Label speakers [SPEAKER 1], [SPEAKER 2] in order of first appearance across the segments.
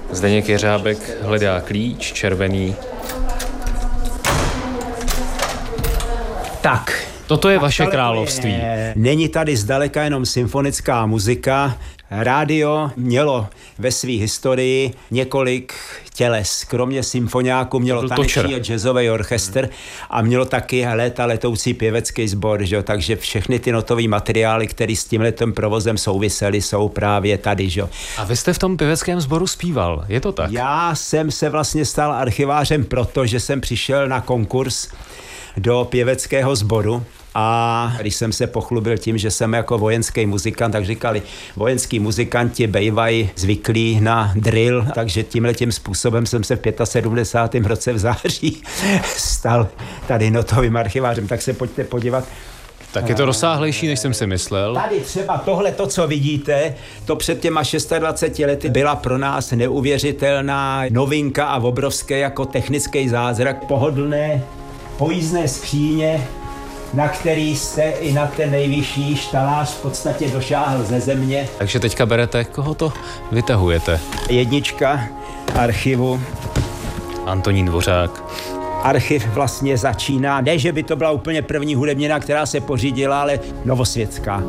[SPEAKER 1] Zdeněk Jeřábek hledá klíč červený.
[SPEAKER 2] Tak.
[SPEAKER 1] Toto je vaše království.
[SPEAKER 2] Není tady zdaleka jenom symfonická muzika. Rádio mělo ve své historii několik těles. Kromě symfoniáku mělo taneční a jazzový orchestr a mělo taky léta letoucí pěvecký sbor, že? Takže všechny ty notové materiály, které s tímhletím provozem souvisely, jsou právě tady. Že?
[SPEAKER 1] A vy jste v tom pěveckém sboru zpíval, je to tak?
[SPEAKER 2] Já jsem se vlastně stal archivářem proto, že jsem přišel na konkurs do pěveckého sboru. A když jsem se pochlubil tím, že jsem jako vojenský muzikant, tak říkali, vojenský muzikanti bejvají zvyklí na drill, takže tímhletím způsobem jsem se v 75. roce v září stal tady notovým archivářem. Tak se pojďte podívat.
[SPEAKER 1] Tak je to rozsáhlejší, než jsem si myslel.
[SPEAKER 2] Tady třeba tohle, to, co vidíte, to před těma 26 lety byla pro nás neuvěřitelná novinka a obrovský jako technický zázrak. Pohodlné pojízdné skříně, na který jste i na ten nejvyšší štalář v podstatě došáhl ze země.
[SPEAKER 1] Takže teďka berete, koho to vytahujete?
[SPEAKER 2] Jednička archivu.
[SPEAKER 1] Antonín Dvořák.
[SPEAKER 2] Archiv vlastně začíná, ne, že by to byla úplně první hudebnina, která se pořídila, ale novosvětská.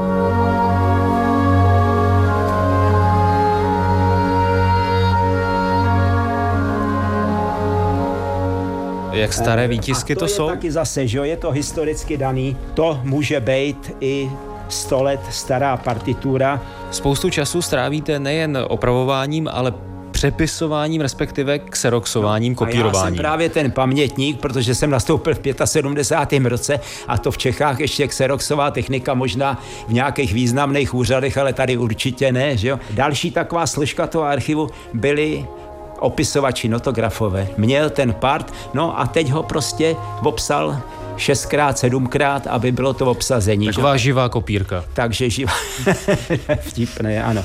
[SPEAKER 1] Jak staré výtisky to jsou?
[SPEAKER 2] To je taky zase, že je to historicky daný. To může být i 100 let stará partitura.
[SPEAKER 1] Spoustu času strávíte nejen opravováním, ale přepisováním, respektive xeroxováním, kopírováním.
[SPEAKER 2] A já jsem právě ten pamětník, protože jsem nastoupil v 75. roce a to v Čechách ještě xeroxová technika možná v nějakých významných úřadech, ale tady určitě ne, že jo. Další taková složka toho archivu byly opisovači, notografové. Měl ten part, no a teď ho prostě obsal 6x, 7x, aby bylo to obsazení.
[SPEAKER 1] Taková živá kopírka.
[SPEAKER 2] Takže živá. Vtipné, ano.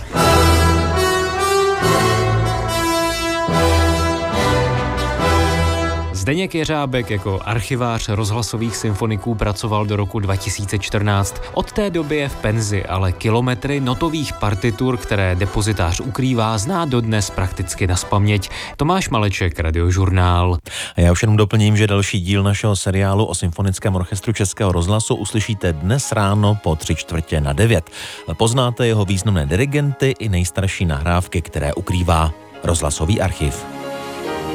[SPEAKER 1] Zdeněk Jeřábek jako archivář rozhlasových symfoniků pracoval do roku 2014. Od té doby je v penzi, ale kilometry notových partitur, které depozitář ukrývá, zná dodnes prakticky nazpaměť. Tomáš Maleček, Radiožurnál.
[SPEAKER 3] A já už jenom doplním, že další díl našeho seriálu o symfonickém orchestru Českého rozhlasu uslyšíte dnes ráno po 8:45. Poznáte jeho významné dirigenty i nejstarší nahrávky, které ukrývá rozhlasový archiv.